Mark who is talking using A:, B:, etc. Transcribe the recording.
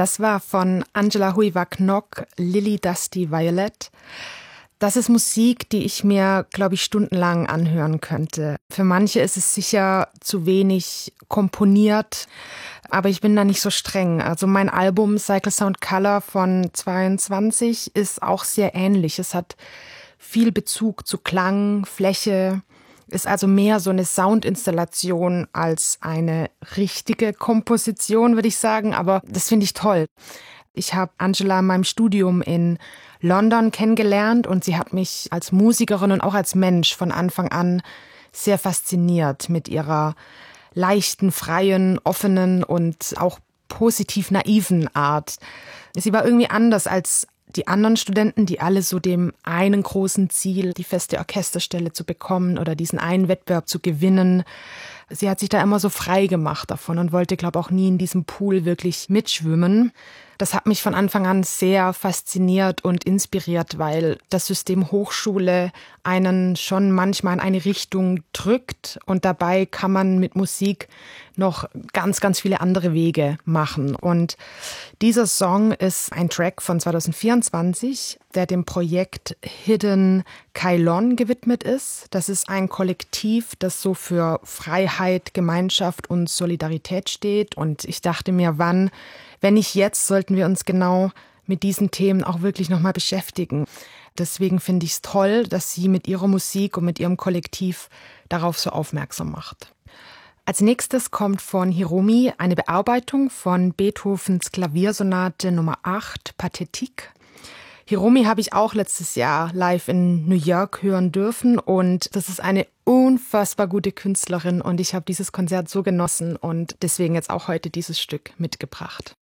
A: Das war von Angela Huiva-Knock, Lily Dusty Violet. Das ist Musik, die ich mir, glaube ich, stundenlang anhören könnte. Für manche ist es sicher zu wenig komponiert, aber ich bin da nicht so streng. Also mein Album Cycle Sound Color von 22 ist auch sehr ähnlich. Es hat viel Bezug zu Klang, Fläche, ist also mehr so eine Soundinstallation als eine richtige Komposition, würde ich sagen. Aber das finde ich toll. Ich habe Angela in meinem Studium in London kennengelernt und sie hat mich als Musikerin und auch als Mensch von Anfang an sehr fasziniert mit ihrer leichten, freien, offenen und auch positiv naiven Art. Sie war irgendwie anders als die anderen Studenten, die alle so dem einen großen Ziel, die feste Orchesterstelle zu bekommen oder diesen einen Wettbewerb zu gewinnen. Sie hat sich da immer so frei gemacht davon und wollte, glaube ich, auch nie in diesem Pool wirklich mitschwimmen. Das hat mich von Anfang an sehr fasziniert und inspiriert, weil das System Hochschule einen schon manchmal in eine Richtung drückt und dabei kann man mit Musik noch ganz, ganz viele andere Wege machen. Und dieser Song ist ein Track von 2024, der dem Projekt Hidden Kailon gewidmet ist. Das ist ein Kollektiv, das so für Freiheit, Gemeinschaft und Solidarität steht. Und ich dachte mir, wenn nicht jetzt, sollten wir uns genau mit diesen Themen auch wirklich nochmal beschäftigen. Deswegen finde ich es toll, dass sie mit ihrer Musik und mit ihrem Kollektiv darauf so aufmerksam macht. Als nächstes kommt von Hiromi eine Bearbeitung von Beethovens Klaviersonate Nummer 8, Pathétique. Hiromi habe ich auch letztes Jahr live in New York hören dürfen und das ist eine unfassbar gute Künstlerin und ich habe dieses Konzert so genossen und deswegen jetzt auch heute dieses Stück mitgebracht.